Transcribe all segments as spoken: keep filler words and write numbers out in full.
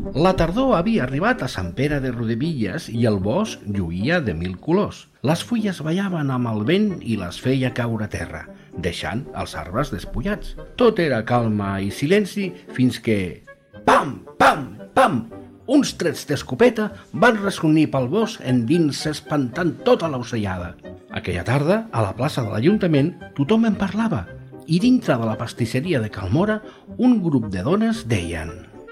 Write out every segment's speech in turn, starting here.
La tardor havia arribat a Sant Pere de Rodevilles i el bosc lluïa de mil colors. Les fulles ballaven amb el vent i les feia caure a terra, deixant els arbres despullats. Tot era calma i silenci fins que... Pam, pam, pam! Uns trets d'escopeta van ressonir pel bosc endins espantant tota l'ocellada. Aquella tarda, a la plaça de l'Ajuntament, tothom en parlava i dintre de la pastisseria de Calmora un grup de dones deien: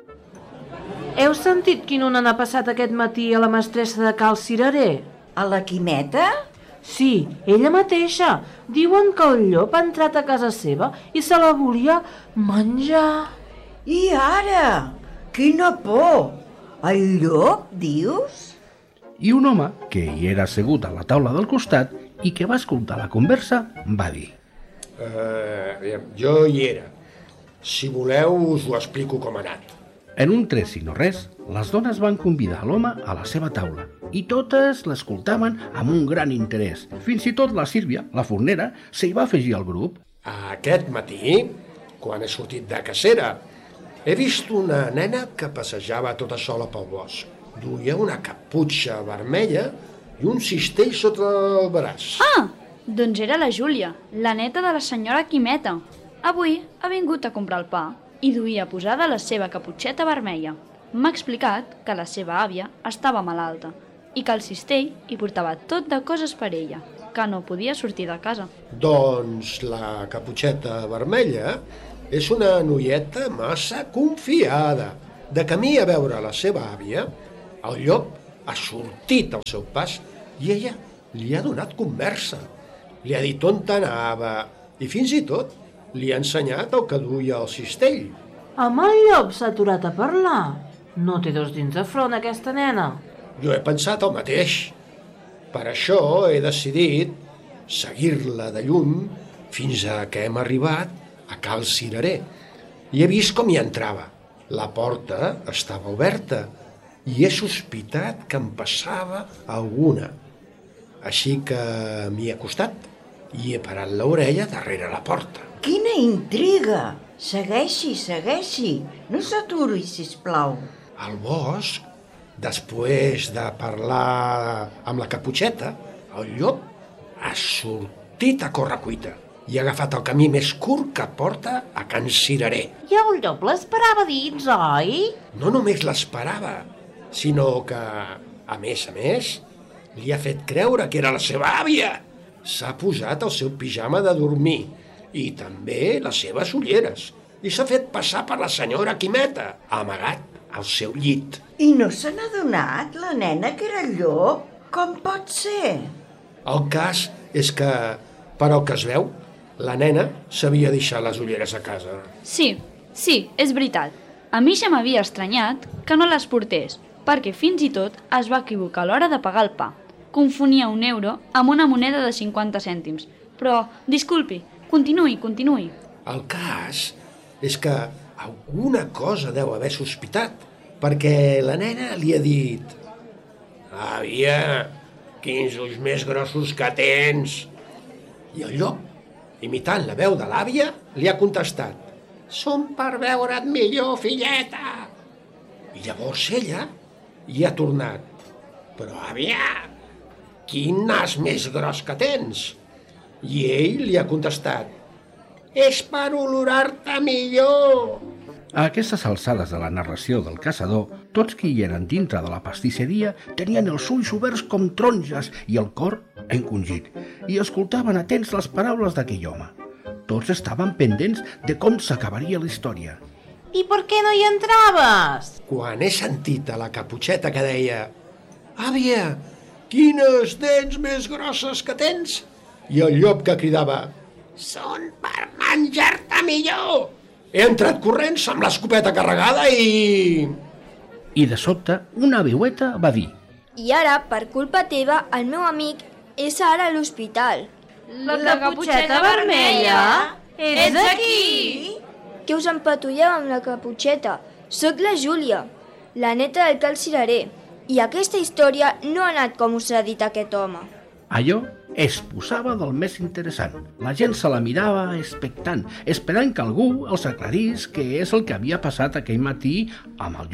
Heu sentit quin on ha passat aquest matí a la mestressa de Cal Cirerer? A la Quimeta? Sí, ella mateixa. Diuen que el llop ha entrat a casa seva i se la volia menjar. I ara? Quina por! El llop, dius? I un home, que hi era assegut a la taula del costat i que va escoltar la conversa, va dir: uh, Jo hi era. Si voleu, us ho explico com ha anat. En un tres i no res, les dones van convidar l'home a la seva taula i totes l'escoltaven amb un gran interès. Fins i tot la Sílvia, la fornera, s'hi va afegir al grup. Aquest matí, quan he sortit de cacera, he vist una nena que passejava tota sola pel bosc. Duia una caputxa vermella i un cistell sota el braç. Ah, doncs era la Júlia, la neta de la senyora Quimeta. Avui ha vingut a comprar el pa i duia posada la seva caputxeta vermella. M'ha explicat que la seva àvia estava malalta i que el cistell hi portava tot de coses per ella, que no podia sortir de casa. Doncs la caputxeta vermella és una noieta massa confiada. De camí a veure la seva àvia, el llop ha sortit al seu pas i ella li ha donat conversa. Li ha dit on anava i fins i tot li ha ensenyat el que duia el cistell. Amb el llop s'ha aturat a parlar. No té dos dins de front, aquesta nena. Jo he pensat el mateix. Per això he decidit seguir-la de llum fins a que hem arribat a Cal Cirerer. I he vist com hi entrava. La porta estava oberta i he sospitat que em passava alguna. Així que m'hi he acostat i he parat l'orella darrere la porta. Quina intriga! Segueixi, segueixi. No s'aturi, sisplau. Al bosc, després de parlar amb la caputxeta, el llop ha sortit a correcuita i ha agafat el camí més curt que porta a Can Cirerer. I el llop l'esperava dins, oi? No només l'esperava, sinó que, a més a més, li ha fet creure que era la seva àvia. S'ha posat el seu pijama de dormir i també les seves ulleres i s'ha fet passar per la senyora Quimeta, amagat al seu llit. I no se n'ha adonat, la nena, que era el llop? Com pot ser? El cas és que, per al que es veu, la nena s'havia deixat les ulleres a casa. Sí, sí, és veritat. A mi ja m'havia estranyat que no les portés, perquè fins i tot es va equivocar a l'hora de pagar el pa. Confonia un euro amb una moneda de cinquanta cèntims. Però, disculpi, continuï, continuï. El cas és que alguna cosa deu haver sospitat, perquè la nena li ha dit: Àvia, quins ulls més grossos que tens! I el llop, imitant la veu de l'àvia, li ha contestat: Són per veure't millor, filleta! I llavors ella hi ha tornat: Però, àvia, quin nas més gros que tens! I ell li ha contestat: És per olorar-te millor! A aquestes alçades de la narració del caçador, tots qui hi eren dintre de la pastisseria tenien els ulls oberts com taronges i el cor encongit, i escoltaven atents les paraules d'aquell home. Tots estaven pendents de com s'acabaria la història. I per què no hi entraves? Quan he sentit a la caputxeta que deia: Àvia, quines dents més grosses que tens! I el llop que cridava: Són per menjar-te millor! He entrat corrents amb l'escopeta carregada i... I de sobte, una veueta va dir: I ara, per culpa teva, el meu amic és ara a l'hospital. La caputxeta vermella? Ets aquí? Què us empatulleu amb la caputxeta? Soc la Júlia, la neta del Cal Cirerer, i aquesta història no ha anat com us ha dit aquest home. Allò es posava del més interessant. La gent se la mirava expectant, esperant que algú els aclarís què és el que havia passat aquell matí amb el llop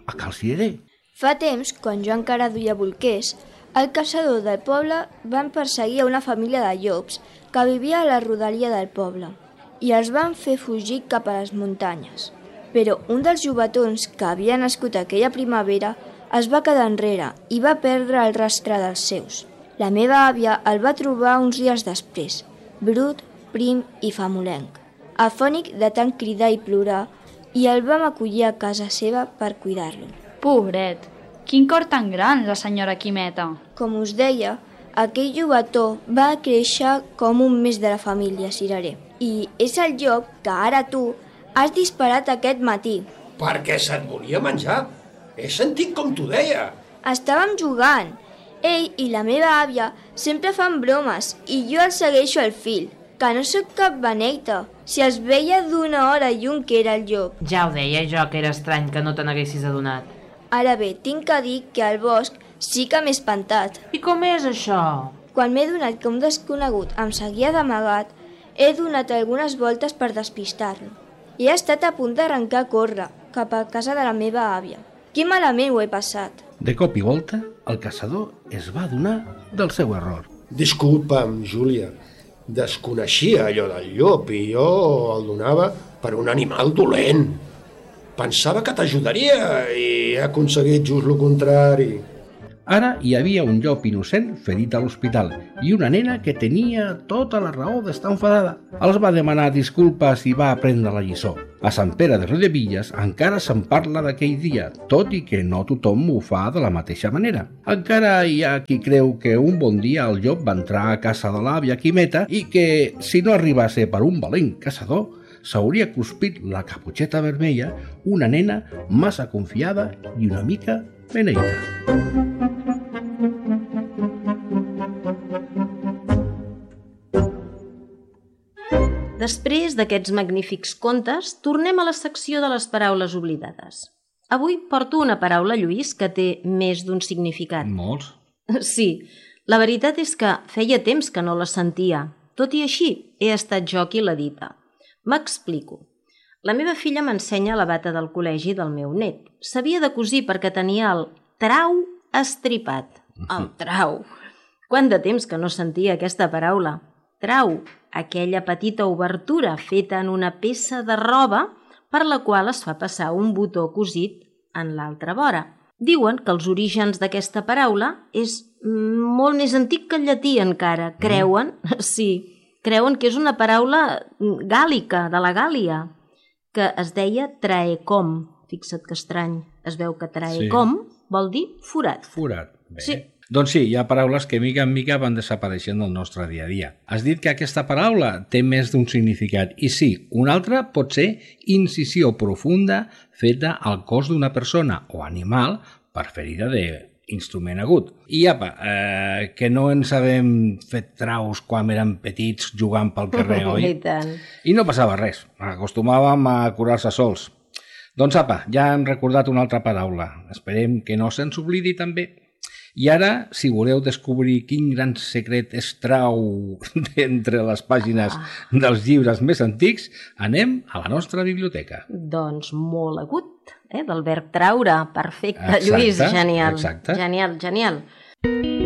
a cal cirerer. Fa temps, quan jo encara duia bolquers, el caçador del poble van perseguir a una família de llops que vivia a la rodalia del poble i els van fer fugir cap a les muntanyes. Però un dels jovetons que havia nascut aquella primavera es va quedar enrere i va perdre el rastre dels seus. La meva àvia el va trobar uns dies després, brut, prim i famolenc, afònic de tant cridar i plorar, i el vam acollir a casa seva per cuidar-lo. Pobret, quin cor tan gran, la senyora Quimeta. Com us deia, aquell jovetó va créixer com un mes de la família cirerer. I és el llop que ara tu has disparat aquest matí. Perquè se't volia menjar. He sentit com t'ho deia. Estàvem jugant. Ell i la meva àvia sempre fan bromes i jo el segueixo al fil, que no sóc cap beneita. Si els veia d'una hora lluny que era el llop. Ja ho deia jo, que era estrany que no te n'haguessis adonat. Ara bé, tinc que dir que al bosc sí que m'he espantat. I com és això? Quan m'he donat que un desconegut em seguia d'amagat, he donat algunes voltes per despistar-lo. I he estat a punt d'arrencar a córrer cap a casa de la meva àvia. Quin malament ho he passat. De cop i volta, el caçador es va adonar del seu error. Disculpa'm, Júlia. Desconeixia allò del llop i jo el donava per un animal dolent. Pensava que t'ajudaria i he aconseguit just el contrari. Ara hi havia un llop innocent ferit a l'hospital i una nena que tenia tota la raó d'estar enfadada. Els va demanar disculpes i va aprendre la lliçó. A Sant Pere de Riudebitlles encara se'n parla d'aquell dia, tot i que no tothom ho fa de la mateixa manera. Encara hi ha qui creu que un bon dia el llop va entrar a casa de l'àvia Quimeta i que, si no arribase per un valent caçador, s'hauria cuspit la caputxeta vermella, una nena massa confiada i una mica beneita. Després d'aquests magnífics contes, tornem a la secció de les paraules oblidades. Avui porto una paraula, Lluís, que té més d'un significat. Molts. Sí, la veritat és que feia temps que no la sentia. Tot i així, he estat jo qui l'ha dita. M'explico. La meva filla m'ensenya la bata del col·legi del meu net. S'havia de cosir perquè tenia el trau estripat. El trau. Quant de temps que no sentia aquesta paraula. Trau, aquella petita obertura feta en una peça de roba per la qual es fa passar un botó cosit en l'altra vora. Diuen que els orígens d'aquesta paraula és molt més antic que el llatí encara. Creuen, sí, creuen que és una paraula gàl·lica, de la Gàl·lia, que es deia traecom. Fixa't que estrany, es veu que traecom sí. Vol dir forat. Forat, bé. Sí. Doncs sí, hi ha paraules que mica en mica van desapareixent del nostre dia a dia. Has dit que aquesta paraula té més d'un significat. I sí, una altra pot ser incisió profunda feta al cos d'una persona o animal per ferida d'instrument agut. I apa, eh, que no ens havem fet traus quan érem petits jugant pel carrer, oi? I tant. I no passava res, acostumàvem a curar-se sols. Doncs apa, ja hem recordat una altra paraula. Esperem que no se'ns oblidi també. I ara, si voleu descobrir quin gran secret es trau d'entre les pàgines dels llibres més antics, anem a la nostra biblioteca. Doncs molt agut, eh? Del verb traure. Perfecte, Exacte, Lluís, genial. exacte. Genial, genial.